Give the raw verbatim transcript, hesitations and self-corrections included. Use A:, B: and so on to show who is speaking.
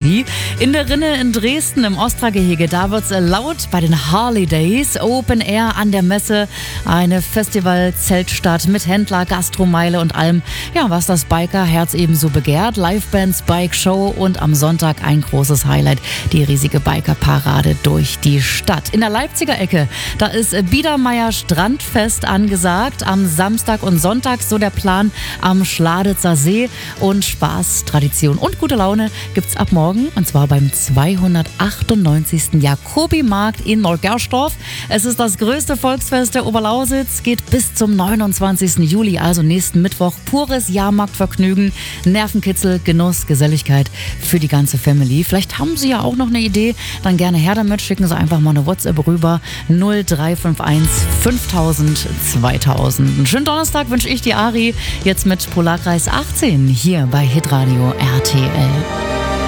A: Family. In der Rinne in Dresden im Ostra-Gehege, da wird's laut bei den Harley Days. Open Air an der Messe, eine Festival-Zeltstadt mit Händler, Gastromeile und allem, ja, was das Biker-Herz ebenso begehrt. Livebands, Bike-Show und am Sonntag ein großes Highlight, die riesige Biker-Parade durch die Stadt. In der Leipziger Ecke, da ist Biedermeier Strandfest angesagt. Am Samstag und Sonntag, so der Plan, am Schladitzer See. Und Spaß, Tradition und gute Laune gibt's ab morgen, und zwar beim zweihundertachtundneunzigsten Jakobi-Markt in Nordgersdorf. Es ist das größte Volksfest der Oberlausitz, geht bis zum neunundzwanzigsten Juli, also nächsten Mittwoch. Pures Jahrmarktvergnügen, Nervenkitzel, Genuss, Geselligkeit für die ganze Family. Vielleicht haben Sie ja auch noch eine Idee, dann gerne her damit. Schicken Sie einfach mal eine WhatsApp rüber, null drei fünf eins fünftausend zweitausend. Einen schönen Donnerstag wünsche ich dir, Ari, jetzt mit Polarkreis achtzehn hier bei Hitradio R T L.